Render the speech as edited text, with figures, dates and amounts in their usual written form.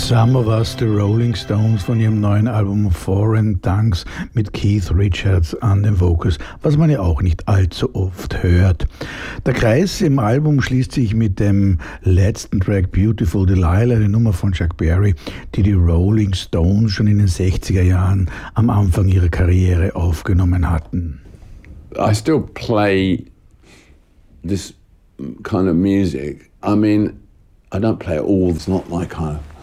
Some of Us, The Rolling Stones von ihrem neuen Album Foreign Tongues mit Keith Richards an den Vocals, was man ja auch nicht allzu oft hört. Der Kreis im Album schließt sich mit dem letzten Track Beautiful Delilah, eine Nummer von Chuck Berry, die die Rolling Stones schon in den 60er Jahren am Anfang ihrer Karriere aufgenommen hatten. I still play this kind of music. I mean, I don't play it all. It's not my kind of